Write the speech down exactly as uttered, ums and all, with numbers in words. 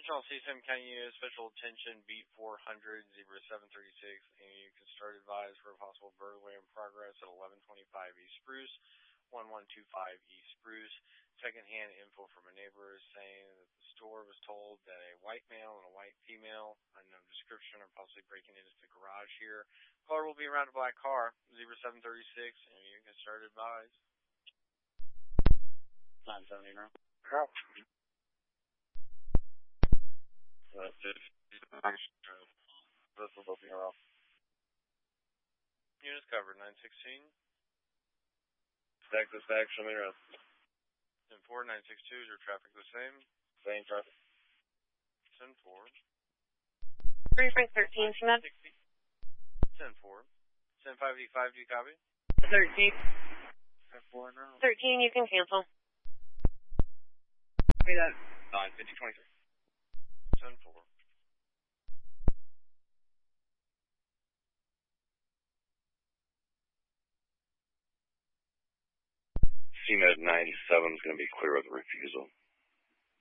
Channel C S M County Unit, special attention, beat four hundred, zebra seven thirty-six, and you can start advised for a possible burglary in progress at eleven twenty-five East Spruce, one one two five East Spruce. Second-hand info from a neighbor is saying that the store was told that a white male and a white female, unknown description, are possibly breaking into the garage here. Caller will be around a black car, zebra seven thirty-six, and you can start advised. nine seventy now. Crap. That's it. This is opening around. Units covered, nine sixteen. Stack this back, show me around. ten four, nine six two, is your traffic the same? Same traffic. ten four. three Frank thirteen, Smith. ten four. ten five eighty-five, do you copy? thirteen. ten four now. thirteen, you can cancel. Copy that. nine fifty twenty-three. ten four. C M E D ninety-seven is going to be clear of the refusal.